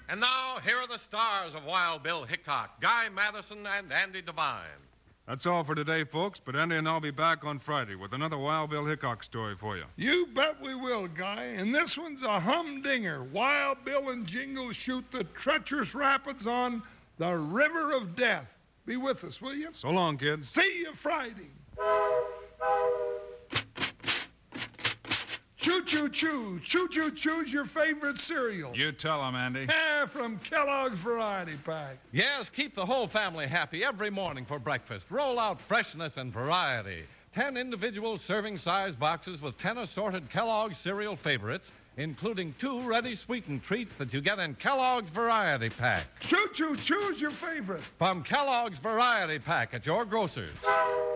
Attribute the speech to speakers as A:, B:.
A: And now, here are the stars of Wild Bill Hickok, Guy Madison and Andy Devine.
B: That's all for today, folks, but Andy and I'll be back on Friday with another Wild Bill Hickok story for you.
C: You bet we will, Guy. And this one's a humdinger. Wild Bill and Jingle shoot the treacherous rapids on the River of Death. Be with us, will you?
B: So long, kids.
C: See you Friday. Choo-choo-choo. Choo-choo-choo's your favorite cereal.
B: You tell them, Andy.
C: Yeah, from Kellogg's Variety Pack.
A: Yes, keep the whole family happy every morning for breakfast. Roll out freshness and variety. 10 individual serving size boxes with 10 assorted Kellogg's cereal favorites, including 2 ready sweetened treats that you get in Kellogg's Variety Pack.
C: Choo-choo-choo's your favorite.
A: From Kellogg's Variety Pack at your grocer's.